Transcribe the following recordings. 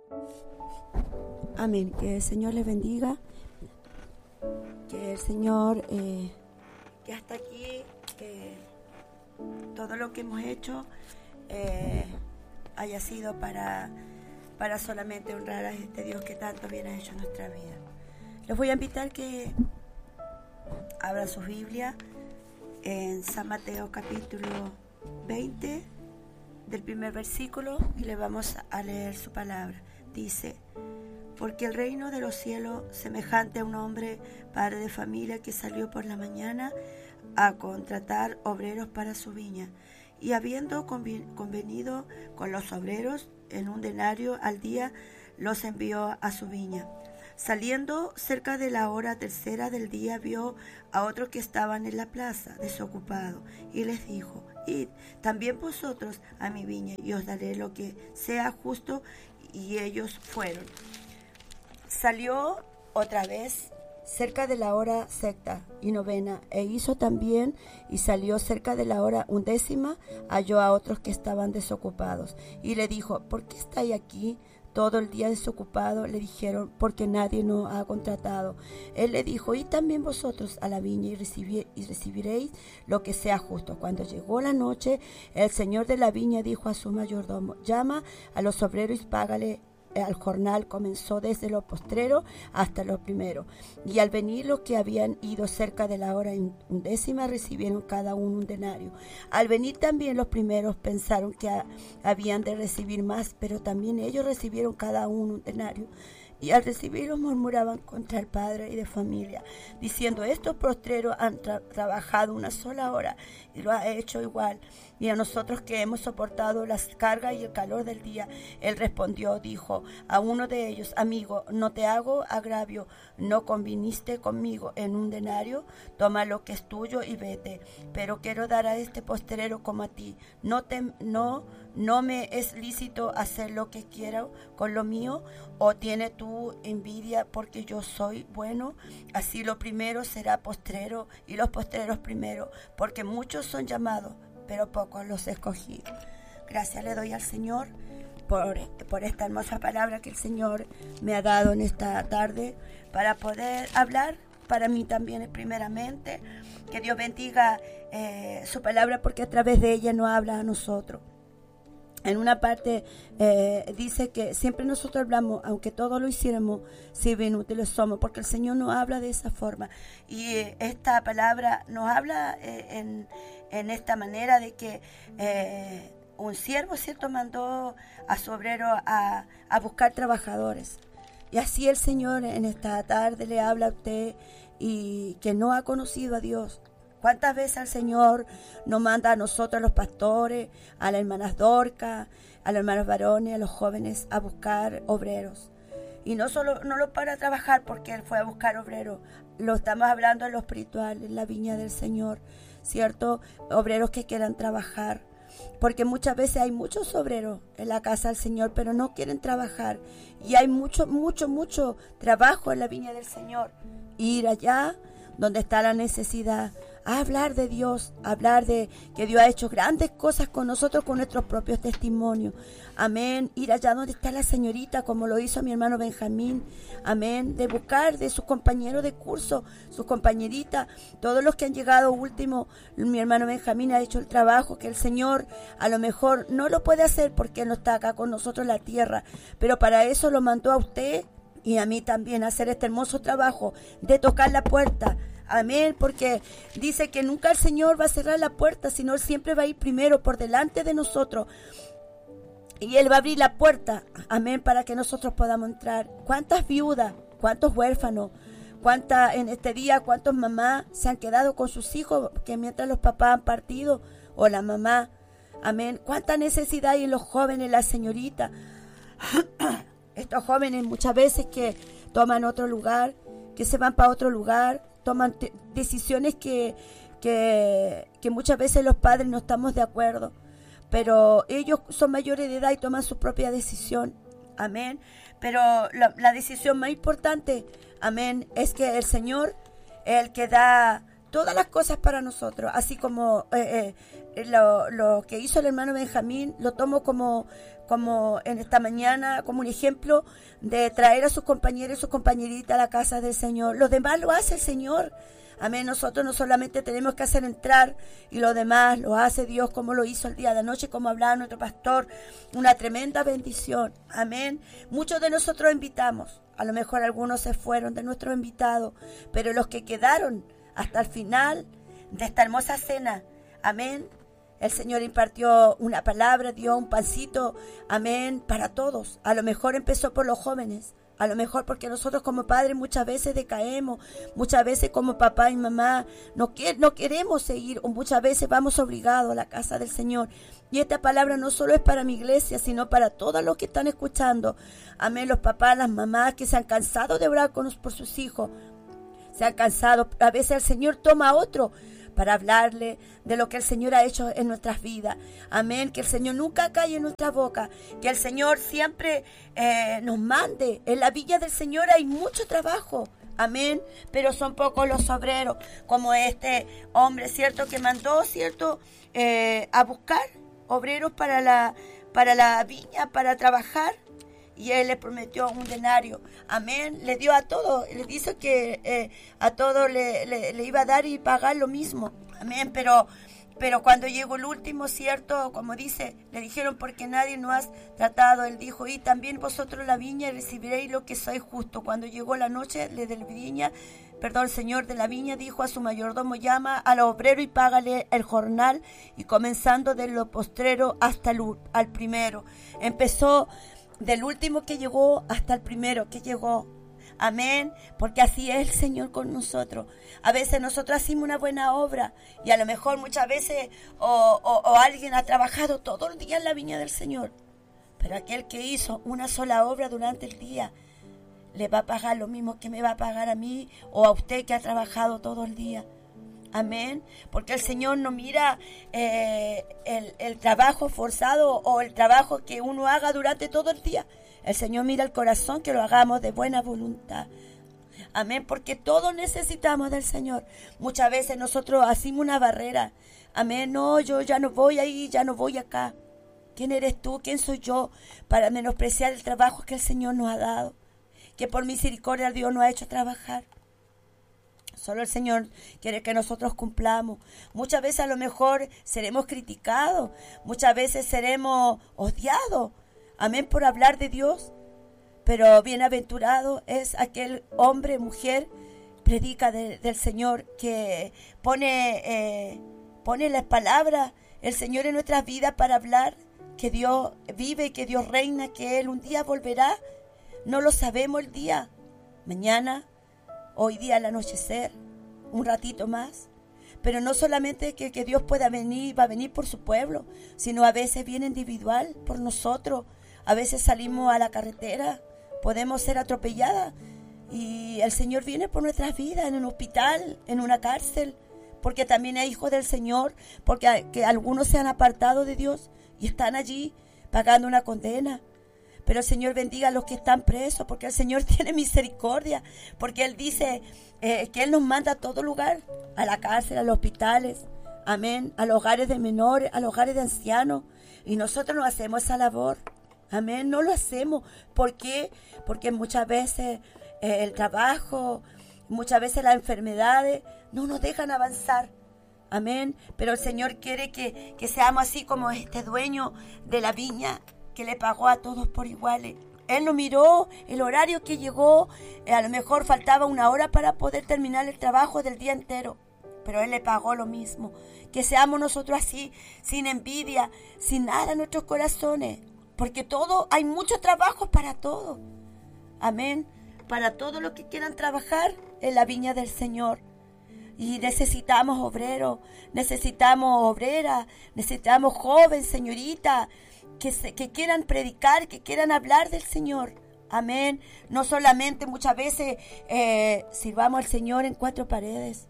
Amén. Que el Señor les bendiga. Que el Señor, que hasta aquí, todo lo que hemos hecho haya sido para solamente honrar a este Dios que tanto bien ha hecho en nuestra vida. Les voy a invitar que abran su Biblia en San Mateo capítulo 20, del primer versículo, y le vamos a leer su palabra. Dice: porque el reino de los cielos semejante a un hombre, padre de familia, que salió por la mañana a contratar obreros para su viña, y habiendo convenido con los obreros en un denario al día, los envió a su viña. Saliendo cerca de la hora tercera del día, vio a otros que estaban en la plaza, desocupados, y les dijo: id también vosotros a mi viña, y os daré lo que sea justo. Y ellos fueron. Salió otra vez cerca de la hora sexta y novena, e hizo también, y salió cerca de la hora undécima, halló a otros que estaban desocupados, y le dijo: ¿por qué estáis aquí todo el día desocupado? Le dijeron: porque nadie nos ha contratado. Él le dijo: id también vosotros a la viña, y recibiréis lo que sea justo. Cuando llegó la noche, el señor de la viña dijo a su mayordomo: llama a los obreros y págale al jornal. Comenzó desde lo postrero hasta lo primero. Y al venir los que habían ido cerca de la hora undécima, recibieron cada uno un denario. Al venir también los primeros, pensaron que habían de recibir más, pero también ellos recibieron cada uno un denario. Y al recibirlos murmuraban contra el padre y de familia, diciendo: estos postreros han trabajado una sola hora y lo ha hecho igual. Y a nosotros, que hemos soportado las cargas y el calor del día. Él respondió, dijo a uno de ellos: amigo, no te hago agravio, ¿no conviniste conmigo en un denario? Toma lo que es tuyo y vete. Pero quiero dar a este postrero como a ti. No me es lícito hacer lo que quiero con lo mío. ¿O tiene tú envidia porque yo soy bueno? Así lo primero será postrero, y los postreros primero, porque muchos son llamados, pero pocos los escogidos. Gracias le doy al Señor por esta hermosa palabra que el Señor me ha dado en esta tarde para poder hablar para mí también primeramente. Que Dios bendiga su palabra, porque a través de ella nos habla a nosotros. En una parte dice que siempre nosotros hablamos, aunque todo lo hiciéramos, si inútiles somos, porque el Señor nos habla de esa forma. Y esta palabra nos habla en esta manera de que un siervo, ¿cierto?, mandó a su obrero a buscar trabajadores. Y así el Señor en esta tarde le habla a usted y que no ha conocido a Dios. ¿Cuántas veces el Señor nos manda a nosotros, a los pastores, a las hermanas Dorcas, a los hermanos varones, a los jóvenes, a buscar obreros? Y no lo para trabajar porque Él fue a buscar obreros. Lo estamos hablando en lo espiritual, en la viña del Señor, ¿cierto? Obreros que quieran trabajar. Porque muchas veces hay muchos obreros en la casa del Señor, pero no quieren trabajar. Y hay mucho trabajo en la viña del Señor. Ir allá donde está la necesidad, a hablar de Dios, a hablar de que Dios ha hecho grandes cosas con nosotros, con nuestros propios testimonios. Amén. Ir allá donde está la señorita, como lo hizo mi hermano Benjamín. Amén. De buscar de sus compañeros de curso, sus compañeritas, todos los que han llegado último. Mi hermano Benjamín ha hecho el trabajo que el Señor a lo mejor no lo puede hacer porque Él no está acá con nosotros en la tierra, pero para eso lo mandó a usted y a mí también a hacer este hermoso trabajo de tocar la puerta. Amén, porque dice que nunca el Señor va a cerrar la puerta, sino Él siempre va a ir primero por delante de nosotros. Y Él va a abrir la puerta, amén, para que nosotros podamos entrar. ¿Cuántas viudas, cuántos huérfanos, en este día, cuántas mamás se han quedado con sus hijos que mientras los papás han partido, o la mamá, amén? ¿Cuánta necesidad hay en los jóvenes, las señoritas? Estos jóvenes muchas veces que toman otro lugar, que se van para otro lugar, toman decisiones que muchas veces los padres no estamos de acuerdo, pero ellos son mayores de edad y toman su propia decisión, amén. Pero la decisión más importante, amén, es que el Señor, el que da todas las cosas para nosotros, así como lo que hizo el hermano Benjamín, lo tomo como como en esta mañana, como un ejemplo de traer a sus compañeros y sus compañeritas a la casa del Señor. Los demás lo hace el Señor. Amén. Nosotros no solamente tenemos que hacer entrar y lo demás lo hace Dios, como lo hizo el día de anoche, como hablaba nuestro pastor. Una tremenda bendición. Amén. Muchos de nosotros invitamos. A lo mejor algunos se fueron de nuestros invitados, pero los que quedaron hasta el final de esta hermosa cena, amén, el Señor impartió una palabra, dio un pancito, amén, para todos. A lo mejor empezó por los jóvenes, a lo mejor porque nosotros como padres muchas veces decaemos, muchas veces como papá y mamá no queremos seguir, o muchas veces vamos obligados a la casa del Señor. Y esta palabra no solo es para mi iglesia, sino para todos los que están escuchando. Amén, los papás, las mamás que se han cansado de orar por sus hijos, se han cansado. A veces el Señor toma a otro para hablarle de lo que el Señor ha hecho en nuestras vidas. Amén, que el Señor nunca calle en nuestra boca, que el Señor siempre nos mande. En la viña del Señor hay mucho trabajo, amén, pero son pocos los obreros, como este hombre, ¿cierto?, que mandó, ¿cierto?, a buscar obreros para la viña, para trabajar. Y él le prometió un denario. Amén. Le dio a todos. Le dice que a todos le iba a dar y pagar lo mismo. Amén. Pero cuando llegó el último, ¿cierto? Como dice, le dijeron, porque nadie nos has tratado. Él dijo, y también vosotros la viña recibiréis lo que sois justo. Cuando llegó la noche, el señor de la viña dijo a su mayordomo, llama al obrero y págale el jornal. Y comenzando de lo postrero hasta al primero. Empezó del último que llegó hasta el primero que llegó. Amén, porque así es el Señor con nosotros. A veces nosotros hacemos una buena obra y a lo mejor muchas veces o alguien ha trabajado todo el día en la viña del Señor, pero aquel que hizo una sola obra durante el día le va a pagar lo mismo que me va a pagar a mí o a usted que ha trabajado todo el día. Amén, porque el Señor no mira el trabajo forzado o el trabajo que uno haga durante todo el día. El Señor mira el corazón, que lo hagamos de buena voluntad. Amén, porque todos necesitamos del Señor. Muchas veces nosotros hacemos una barrera. Amén, no, yo ya no voy ahí, ya no voy acá. ¿Quién eres tú? ¿Quién soy yo para menospreciar el trabajo que el Señor nos ha dado? Que por misericordia Dios nos ha hecho trabajar. Solo el Señor quiere que nosotros cumplamos. Muchas veces a lo mejor seremos criticados. Muchas veces seremos odiados. Amén, por hablar de Dios. Pero bienaventurado es aquel hombre, mujer, predica del Señor, que pone las palabras, el Señor en nuestras vidas para hablar, que Dios vive, que Dios reina, que Él un día volverá. No lo sabemos el día. Mañana, hoy día al anochecer, un ratito más. Pero no solamente que Dios pueda venir, va a venir por su pueblo, sino a veces viene individual por nosotros. A veces salimos a la carretera, podemos ser atropelladas y el Señor viene por nuestras vidas, en un hospital, en una cárcel, porque también hay hijos del Señor, porque que algunos se han apartado de Dios y están allí pagando una condena. Pero el Señor bendiga a los que están presos, porque el Señor tiene misericordia, porque Él dice que Él nos manda a todo lugar, a la cárcel, a los hospitales, amén, a los hogares de menores, a los hogares de ancianos, y nosotros no hacemos esa labor, amén, no lo hacemos. ¿Por qué? Porque muchas veces el trabajo, muchas veces las enfermedades no nos dejan avanzar. Amén, pero el Señor quiere que seamos así como este dueño de la viña, que le pagó a todos por iguales. Él no miró el horario que llegó, a lo mejor faltaba una hora para poder terminar el trabajo del día entero, pero Él le pagó lo mismo. Que seamos nosotros así, sin envidia, sin nada en nuestros corazones, porque hay mucho trabajo para todo. Amén, para todos los que quieran trabajar en la viña del Señor. Y necesitamos obreros, necesitamos obreras, necesitamos jóvenes, señoritas, que quieran predicar, que quieran hablar del Señor. Amén. No solamente muchas veces sirvamos al Señor en 4 paredes,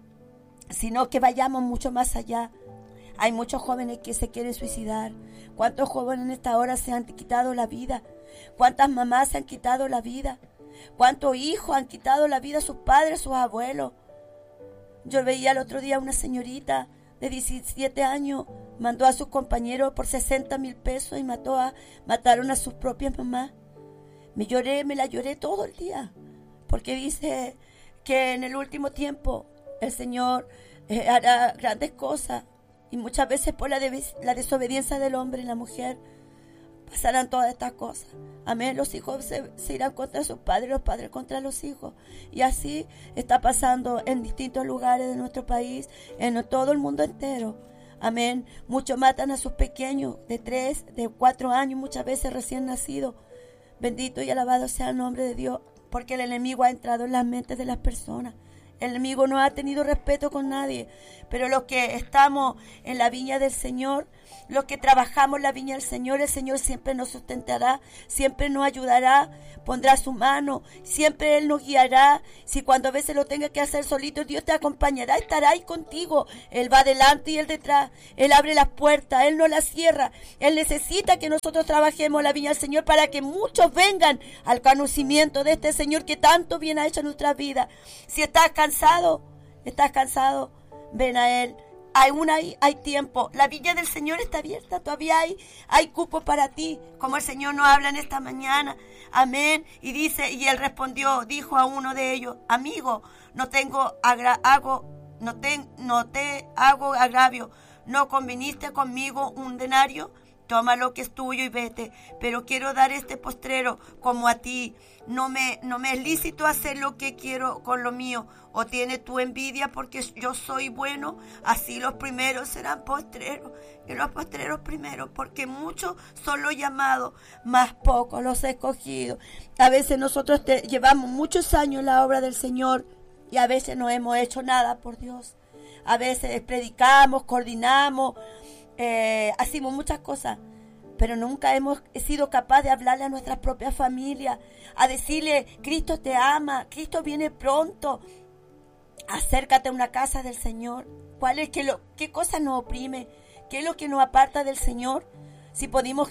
sino que vayamos mucho más allá. Hay muchos jóvenes que se quieren suicidar. ¿Cuántos jóvenes en esta hora se han quitado la vida? ¿Cuántas mamás se han quitado la vida? ¿Cuántos hijos han quitado la vida a sus padres, a sus abuelos? Yo veía el otro día una señorita de 17 años mandó a sus compañeros por 60,000 pesos y mataron a sus propias mamás. Me la lloré todo el día, porque dice que en el último tiempo el Señor hará grandes cosas, y muchas veces por la desobediencia del hombre y la mujer pasarán todas estas cosas. Amén. Los hijos se irán contra sus padres, los padres contra los hijos. Y así está pasando en distintos lugares de nuestro país, en todo el mundo entero. Amén. Muchos matan a sus pequeños de 3, de 4 años, muchas veces recién nacidos. Bendito y alabado sea el nombre de Dios, porque el enemigo ha entrado en las mentes de las personas. El enemigo no ha tenido respeto con nadie, pero los que estamos en la viña del Señor, los que trabajamos en la viña del Señor, el Señor siempre nos sustentará, siempre nos ayudará, pondrá su mano, siempre Él nos guiará. Si cuando a veces lo tenga que hacer solito, Dios te acompañará, estará ahí contigo. Él va adelante y Él detrás, Él abre las puertas, Él no las cierra. Él necesita que nosotros trabajemos en la viña del Señor para que muchos vengan al conocimiento de este Señor que tanto bien ha hecho en nuestras vidas. Si estás cansado, ven a Él. Aún hay tiempo. La viña del Señor está abierta. Todavía hay cupo para ti. Como el Señor nos habla en esta mañana. Amén. Y Él respondió, dijo a uno de ellos: amigo, no te hago agravio. ¿No conviniste conmigo un denario? Toma lo que es tuyo y vete, pero quiero dar este postrero como a ti. No me es lícito hacer lo que quiero con lo mío. ¿O tienes tu envidia porque yo soy bueno? Así los primeros serán postreros y los postreros primeros, porque muchos son los llamados, más pocos los escogidos. A veces nosotros llevamos muchos años en la obra del Señor y a veces no hemos hecho nada por Dios. A veces predicamos, coordinamos, hacemos muchas cosas, pero nunca hemos sido capaces de hablarle a nuestras propias familias, a decirle: Cristo te ama, Cristo viene pronto, acércate a una casa del Señor. ¿Qué cosa nos oprime? ¿Qué es lo que nos aparta del Señor? Si podemos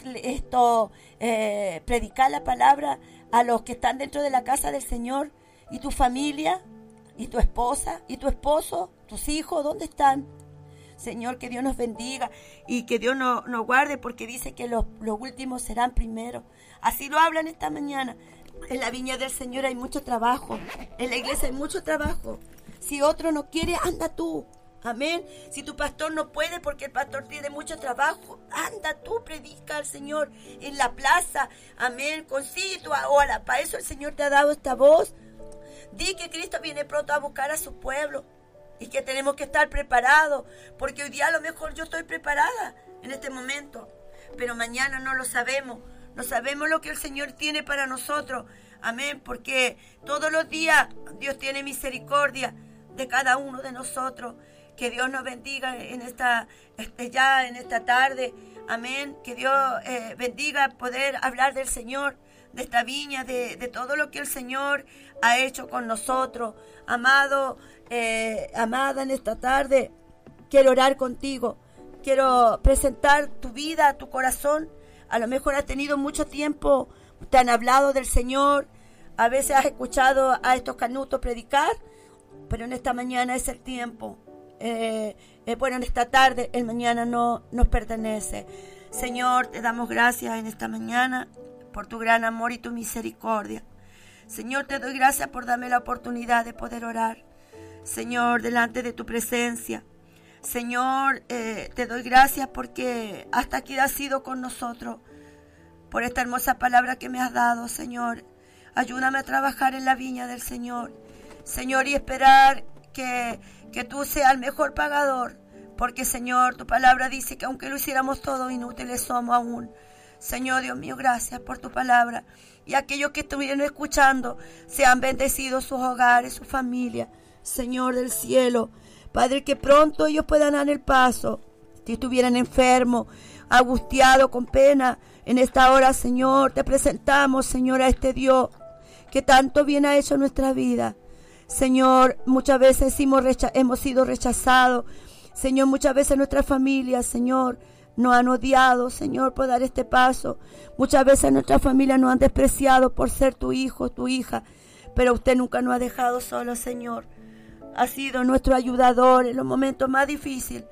predicar la palabra a los que están dentro de la casa del Señor. ¿Y tu familia? ¿Y tu esposa? ¿Y tu esposo? ¿Tus hijos? ¿Dónde están? Señor, que Dios nos bendiga y que Dios nos guarde, porque dice que los últimos serán primeros. Así lo hablan esta mañana. En la viña del Señor hay mucho trabajo. En la iglesia hay mucho trabajo. Si otro no quiere, anda tú. Amén. Si tu pastor no puede porque el pastor tiene mucho trabajo, anda tú, predica al Señor en la plaza. Amén. Consigue tu hora. Para eso el Señor te ha dado esta voz. Di que Cristo viene pronto a buscar a su pueblo y que tenemos que estar preparados, porque hoy día a lo mejor yo estoy preparada en este momento, pero mañana no lo sabemos. No sabemos lo que el Señor tiene para nosotros. Amén. Porque todos los días Dios tiene misericordia de cada uno de nosotros. Que Dios nos bendiga en esta tarde. Amén. Que Dios bendiga poder hablar del Señor, de esta viña, de todo lo que el Señor ha hecho con nosotros. Amado, amada, en esta tarde quiero orar contigo. Quiero presentar tu vida, tu corazón. A lo mejor has tenido mucho tiempo, te han hablado del Señor. A veces has escuchado a estos canutos predicar, pero en esta mañana es el tiempo. En esta tarde, el mañana no nos pertenece. Señor, te damos gracias en esta mañana por tu gran amor y tu misericordia. Señor, te doy gracias por darme la oportunidad de poder orar, Señor, delante de tu presencia. Señor, te doy gracias porque hasta aquí has sido con nosotros, por esta hermosa palabra que me has dado, Señor. Ayúdame a trabajar en la viña del Señor, Señor, y esperar que tú seas el mejor pagador, porque, Señor, tu palabra dice que aunque lo hiciéramos todo, inútiles somos aún. Señor, Dios mío, gracias por tu palabra. Y aquellos que estuvieron escuchando, sean bendecidos sus hogares, su familia, Señor del cielo. Padre, que pronto ellos puedan dar el paso. Si estuvieran enfermos, angustiados, con pena, en esta hora, Señor, te presentamos, Señor, a este Dios que tanto bien ha hecho en nuestra vida. Señor, muchas veces hemos sido rechazados. Señor, muchas veces nuestras familias, Señor, nos han odiado, Señor, por dar este paso. Muchas veces nuestras familias nos han despreciado por ser tu hijo, tu hija. Pero usted nunca nos ha dejado solos, Señor. Ha sido nuestro ayudador en los momentos más difíciles.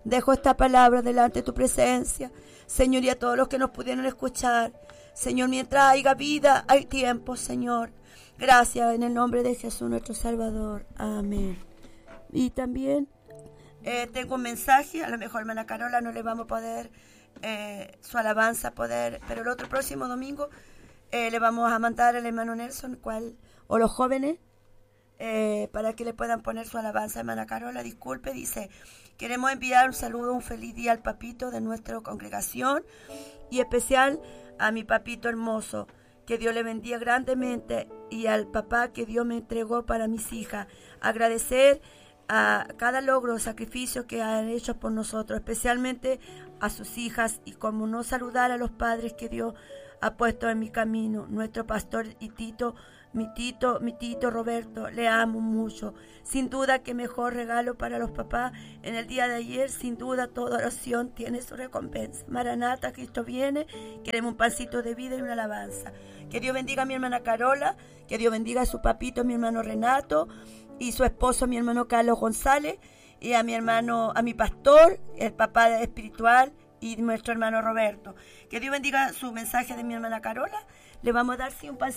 Dejo esta palabra delante de tu presencia, Señor, y a todos los que nos pudieron escuchar. Señor, mientras haya vida, hay tiempo, Señor. Gracias en el nombre de Jesús, nuestro Salvador. Amén. Y también tengo un mensaje, a lo mejor hermana Carola no le vamos a poder, su alabanza poder, pero el otro próximo domingo le vamos a mandar al hermano Nelson, o los jóvenes, para que le puedan poner su alabanza. Hermana Carola, disculpe, dice: queremos enviar un saludo, un feliz día al papito de nuestra congregación y especial a mi papito hermoso. Que Dios le bendiga grandemente, y al papá que Dios me entregó para mis hijas. Agradecer a cada logro o sacrificio que han hecho por nosotros, especialmente a sus hijas, y como no saludar a los padres que Dios ha puesto en mi camino. Nuestro pastor y mi tito Roberto, le amo mucho. Sin duda que mejor regalo para los papás en el día de ayer. Sin duda toda oración tiene su recompensa. Maranata, Cristo viene. Queremos un pancito de vida y una alabanza. Que Dios bendiga a mi hermana Carola, que Dios bendiga a su papito, mi hermano Renato, y su esposo, mi hermano Carlos González, y a mi pastor, el papá espiritual, y nuestro hermano Roberto. Que Dios bendiga su mensaje de mi hermana Carola. Le vamos a dar un pancito